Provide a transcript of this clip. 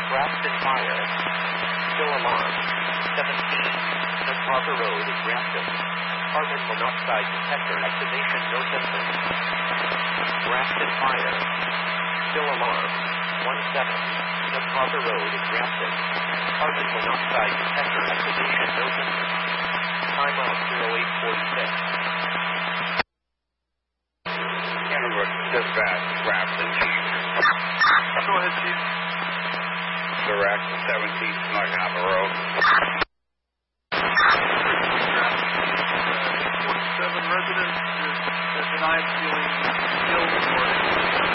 Grafton Fire. Still alarm. 17. North Harbor Road, Grafton. Carbon monoxide detector activation, no symptoms. Grafton Fire. Still alarm. 17. North Harbor Road, Grafton. Carbon monoxide detector activation, no symptoms. Time of 0846. Canada Dispatch, Grafton, Chief. Go ahead, Chief. Direct 17th North Harbor Road.